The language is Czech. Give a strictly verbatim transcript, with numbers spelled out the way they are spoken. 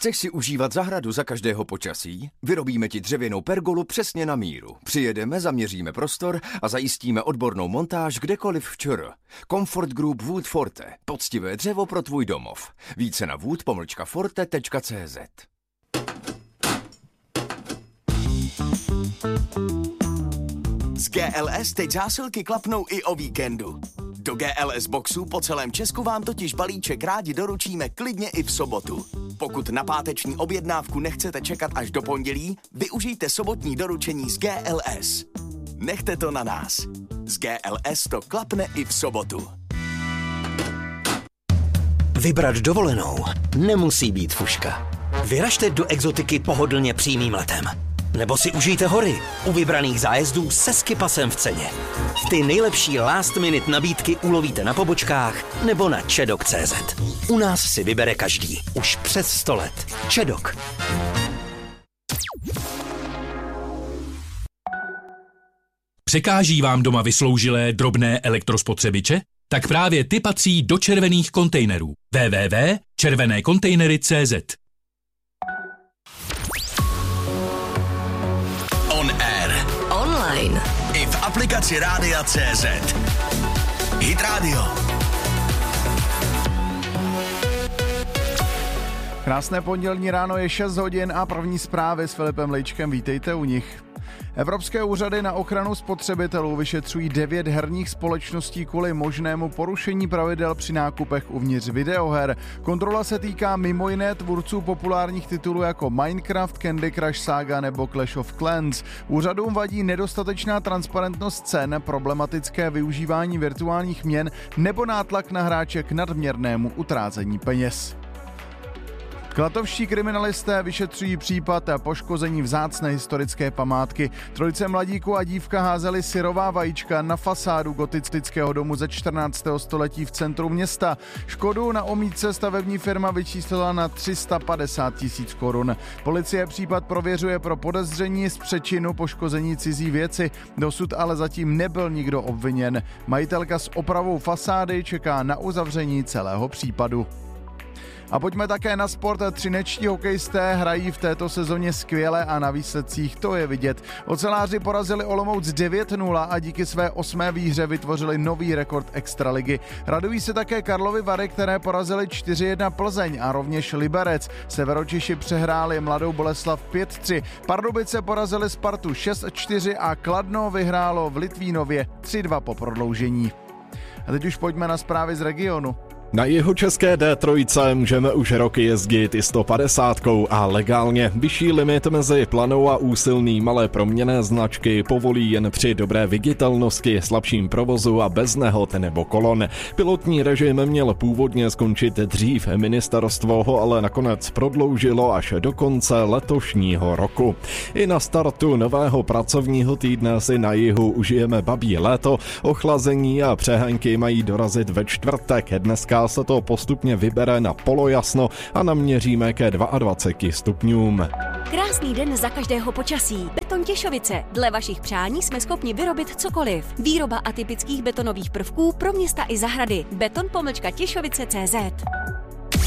Chceš si užívat zahradu za každého počasí? Vyrobíme ti dřevěnou pergolu přesně na míru. Přijedeme, zaměříme prostor a zajistíme odbornou montáž kdekoliv v ČR. Comfort Group Wood Forte. Poctivé dřevo pro tvůj domov. Více na wood pomlčka forte tečka cé zet. Z G L S teď zásilky klapnou i o víkendu. Do G L S boxu po celém Česku vám totiž balíček rádi doručíme klidně i v sobotu. Pokud na páteční objednávku nechcete čekat až do pondělí, využijte sobotní doručení z G L S. Nechte to na nás. Z G L S to klapne i v sobotu. Vybrat dovolenou nemusí být fuška. Vyražte do exotiky pohodlně přímým letem. Nebo si užijte hory u vybraných zájezdů se skipasem v ceně. Ty nejlepší last minute nabídky ulovíte na pobočkách nebo na čedok tečka cé zet. U nás si vybere každý. Už přes sto let. Čedok. Překáží vám doma vysloužilé drobné elektrospotřebiče? Tak právě ty patří do červených kontejnerů. w w w tečka červené kontejnery tečka cé zet. On air. Online. I v aplikaci Rádia tečka cé zet. Hit Radio. Krásné pondělní ráno, je šest hodin a první zprávy s Filipem Lejčkem, vítejte u nich. Evropské úřady na ochranu spotřebitelů vyšetřují devět herních společností kvůli možnému porušení pravidel při nákupech uvnitř videoher. Kontrola se týká mimo jiné tvůrců populárních titulů jako Minecraft, Candy Crush Saga nebo Clash of Clans. Úřadům vadí nedostatečná transparentnost cen, problematické využívání virtuálních měn nebo nátlak na hráče k nadměrnému utrácení peněz. Klatovští kriminalisté vyšetřují případ poškození vzácné historické památky. Trojice mladíků a dívka házeli syrová vajíčka na fasádu gotického domu ze čtrnáctého století v centru města. Škodu na omítce stavební firma vyčíslila na tři sta padesát tisíc korun. Policie případ prověřuje pro podezření z přečinu poškození cizí věci. Dosud ale zatím nebyl nikdo obviněn. Majitelka s opravou fasády čeká na uzavření celého případu. A pojďme také na sport. Třinečtí hokejisté hrají v této sezóně skvěle a na výsledcích to je vidět. Oceláři porazili Olomouc devět nula a díky své osmé výhře vytvořili nový rekord extraligy. Radují se také Karlovy Vary, které porazili čtyři jedna Plzeň a rovněž Liberec. Severočiši přehráli Mladou Boleslav pět tři. Pardubice porazili Spartu šest čtyři a Kladno vyhrálo v Litvínově tři dva po prodloužení. A teď už pojďme na zprávy z regionu. Na jihočeské D tři můžeme už roky jezdit i sto padesát a legálně. Vyšší limit mezi planou a úsilný malé proměnné značky povolí jen při dobré viditelnosti, slabším provozu a bez nehod nebo kolon. Pilotní režim měl původně skončit dřív, ministerstvo ho ale nakonec prodloužilo až do konce letošního roku. I na startu nového pracovního týdne si na jihu užijeme babí léto, ochlazení a přehánky mají dorazit ve čtvrtek. Dneska se to postupně vybere na polojasno a naměříme ke dvaceti dvěma stupňům. Krásný den za každého počasí. Beton Těšovice. Dle vašich přání jsme schopni vyrobit cokoliv. Výroba atypických betonových prvků pro města i zahrady. beton pomlčka těšovice tečka cé zet.